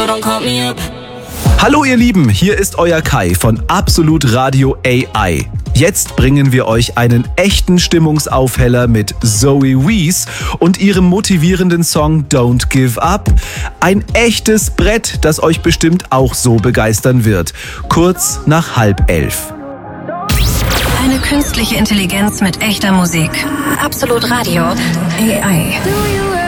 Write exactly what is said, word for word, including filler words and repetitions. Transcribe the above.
don't call me up. Hallo ihr Lieben, hier ist euer Kai von Absolut Radio A I. Jetzt bringen wir euch einen echten Stimmungsaufheller mit Zoe Wees und ihrem motivierenden Song Don't Give Up. Ein echtes Brett, das euch bestimmt auch so begeistern wird. Kurz nach halb elf. Eine künstliche Intelligenz mit echter Musik. Absolut Radio A I.